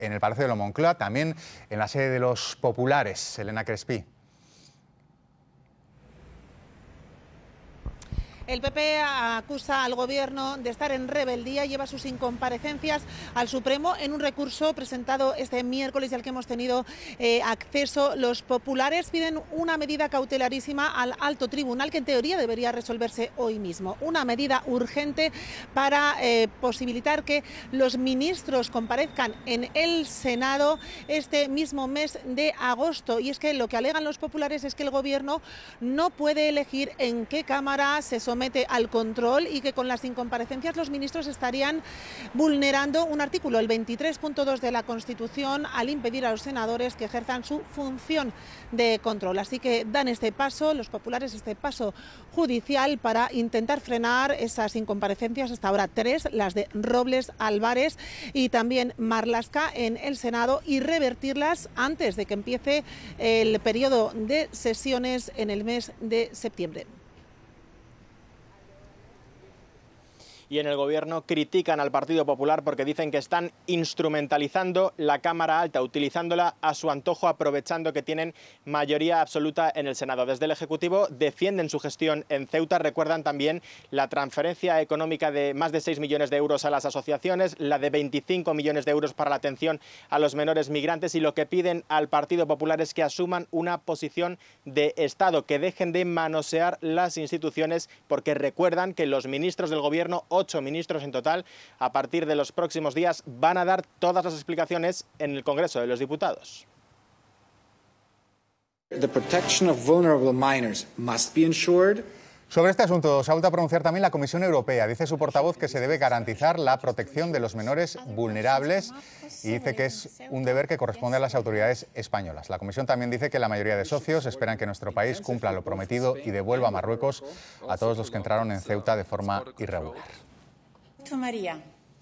en el Palacio de la Moncloa, también en la sede de los populares. Elena Crespí. El PP acusa al Gobierno de estar en rebeldía y lleva sus incomparecencias al Supremo en un recurso presentado este miércoles y al que hemos tenido acceso. Los populares piden una medida cautelarísima al alto tribunal que en teoría debería resolverse hoy mismo. Una medida urgente para posibilitar que los ministros comparezcan en el Senado este mismo mes de agosto. Y es que lo que alegan los populares es que el Gobierno no puede elegir en qué Cámara se somete al control y que con las incomparecencias los ministros estarían vulnerando un artículo, el 23.2 de la Constitución, al impedir a los senadores que ejerzan su función de control. Así que dan este paso, los populares, este paso judicial para intentar frenar esas incomparecencias, hasta ahora 3, las de Robles, Álvarez y también Marlaska en el Senado, y revertirlas antes de que empiece el periodo de sesiones en el mes de septiembre. Y en el Gobierno critican al Partido Popular porque dicen que están instrumentalizando la Cámara Alta, utilizándola a su antojo, aprovechando que tienen mayoría absoluta en el Senado. Desde el Ejecutivo defienden su gestión en Ceuta, recuerdan también la transferencia económica de más de 6 millones de euros a las asociaciones, la de 25 millones de euros para la atención a los menores migrantes, y lo que piden al Partido Popular es que asuman una posición de Estado, que dejen de manosear las instituciones, porque recuerdan que los ministros del Gobierno, 8 ministros en total, a partir de los próximos días van a dar todas las explicaciones en el Congreso de los Diputados. The protection of vulnerable minors must be ensured. Sobre este asunto se ha vuelto a pronunciar también la Comisión Europea. Dice su portavoz que se debe garantizar la protección de los menores vulnerables y dice que es un deber que corresponde a las autoridades españolas. La Comisión también dice que la mayoría de socios esperan que nuestro país cumpla lo prometido y devuelva a Marruecos a todos los que entraron en Ceuta de forma irregular. María.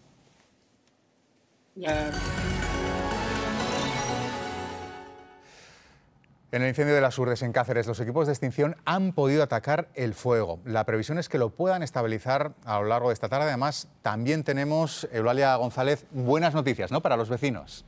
En el incendio de las Urdes en Cáceres, los equipos de extinción han podido atacar el fuego. La previsión es que lo puedan estabilizar a lo largo de esta tarde. Además, también tenemos, Eulalia González, buenas noticias, ¿no?, para los vecinos.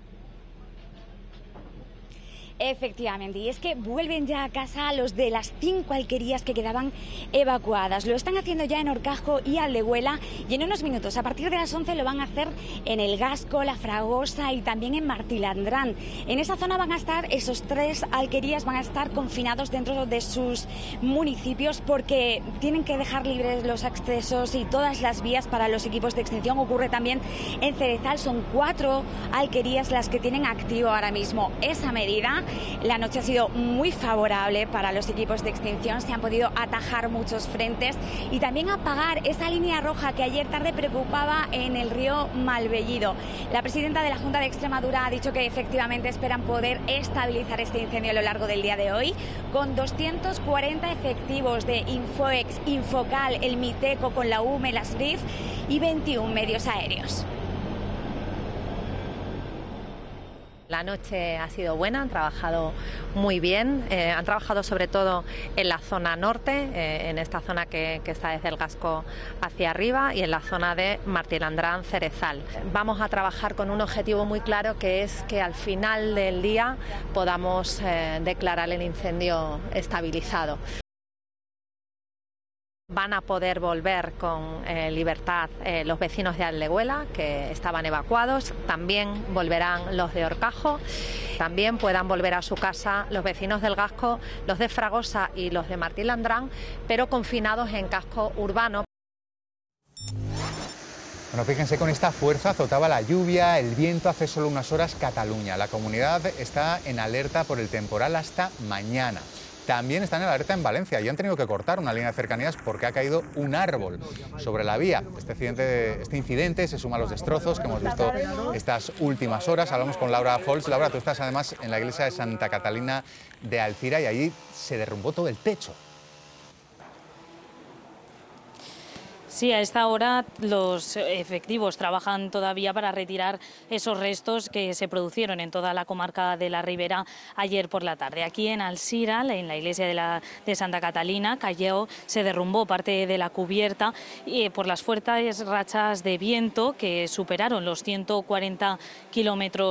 Efectivamente, y es que vuelven ya a casa los de las 5 alquerías que quedaban evacuadas. Lo están haciendo ya en Orcajo y Aldehuela, y en unos minutos, a partir de las 11, lo van a hacer en El Gasco, La Fragosa y también en Martilandrán. En esa zona van a estar, esos 3 alquerías van a estar confinados dentro de sus municipios, porque tienen que dejar libres los accesos y todas las vías para los equipos de extinción. Ocurre también en Cerezal, son 4 alquerías las que tienen activo ahora mismo esa medida. La noche ha sido muy favorable para los equipos de extinción, se han podido atajar muchos frentes y también apagar esa línea roja que ayer tarde preocupaba en el río Malvellido. La presidenta de la Junta de Extremadura ha dicho que efectivamente esperan poder estabilizar este incendio a lo largo del día de hoy, con 240 efectivos de Infoex, Infocal, el Miteco con la UME, las BRIF y 21 medios aéreos. La noche ha sido buena, han trabajado muy bien, han trabajado sobre todo en la zona norte, en esta zona que está desde El Gasco hacia arriba, y en la zona de Martilandrán, Cerezal. Vamos a trabajar con un objetivo muy claro, que es que al final del día podamos declarar el incendio estabilizado. Van a poder volver con libertad los vecinos de Aldehuela, que estaban evacuados. También volverán los de Orcajo. También puedan volver a su casa los vecinos del Gasco, los de Fragosa y los de Martilandrán, pero confinados en casco urbano. Bueno, fíjense, con esta fuerza azotaba la lluvia, el viento hace solo unas horas Cataluña. La comunidad está en alerta por el temporal hasta mañana. También están en alerta en Valencia y han tenido que cortar una línea de cercanías porque ha caído un árbol sobre la vía. Este incidente se suma a los destrozos que hemos visto estas últimas horas. Hablamos con Laura Fols. Laura, tú estás además en la iglesia de Santa Catalina de Alcira y allí se derrumbó todo el techo. Sí, a esta hora los efectivos trabajan todavía para retirar esos restos que se produjeron en toda la comarca de la Ribera ayer por la tarde. Aquí en Alsira, en la iglesia de Santa Catalina, se derrumbó parte de la cubierta por las fuertes rachas de viento que superaron los 140 kilómetros